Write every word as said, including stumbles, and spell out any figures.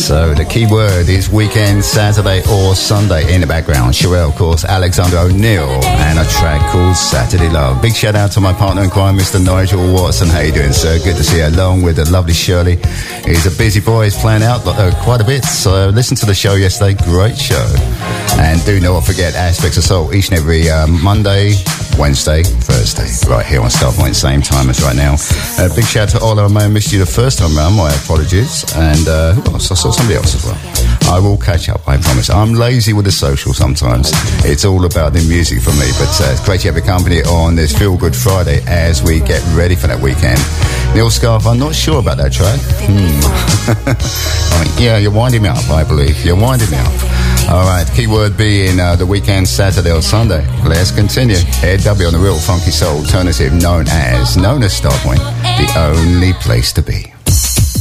So the key word is weekend, Saturday or Sunday. In the background, Sherelle, of course, Alexander O'Neill, and a track called Saturday Love. Big shout out to my partner in crime, Mister Nigel Watson. How you doing, sir? Good to see you, along with the lovely Shirley. He's a busy boy. He's playing out uh, quite a bit. So listen to the show yesterday. Great show. And do not forget Aspects of Soul each and every uh, Monday, Wednesday, Thursday, right here on Starpoint, same time as right now. Uh, big shout out to all of them. I missed you the first time around. My apologies. And uh, who else? I saw somebody else as well. I will catch up, I promise. I'm lazy with the social sometimes. It's all about the music for me. But uh, it's great to have your company on this Feel Good Friday as we get ready for that weekend. Neil Scarf, I'm not sure about that track. Hmm. I mean, yeah, you're winding me up, I believe. You're winding me up. All right, keyword being uh, the weekend, Saturday or Sunday. Let's continue. Ed W on the Real Funky Soul Alternative, known as, known as Starpoint, the only place to be.